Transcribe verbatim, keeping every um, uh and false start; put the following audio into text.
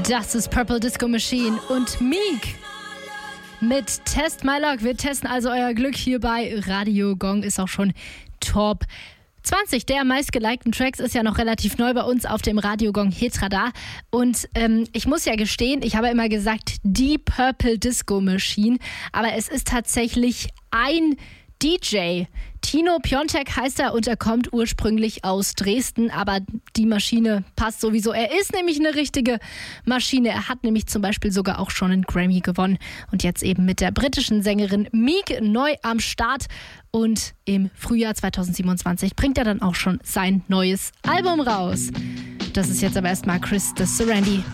Das ist Purple Disco Machine und Meek mit Test My Luck. Wir testen also euer Glück hier bei Radio Gong. Ist auch schon Top zwanzig der meistgelikten Tracks, ist ja noch relativ neu bei uns auf dem Radio Gong Hitradar. Und ähm, ich muss ja gestehen, ich habe immer gesagt, die Purple Disco Machine, aber es ist tatsächlich ein D J. Tino Piontek heißt er und er kommt ursprünglich aus Dresden, aber die Maschine passt sowieso. Er ist nämlich eine richtige Maschine. Er hat nämlich zum Beispiel sogar auch schon einen Grammy gewonnen und jetzt eben mit der britischen Sängerin Meek neu am Start. Und im Frühjahr zweitausendsiebenundzwanzig bringt er dann auch schon sein neues Album raus. Das ist jetzt aber erstmal Chris the Serenity.